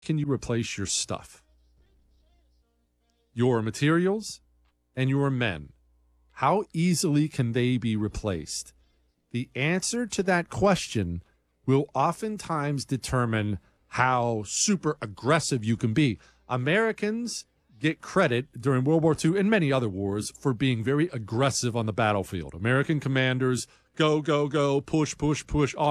can you replace your stuff? Your materials and your men. How easily can they be replaced? The answer to that question will oftentimes determine how super aggressive you can be. Americans get credit during World War II and many other wars for being very aggressive on the battlefield. American commanders go, go, go, push, push, push.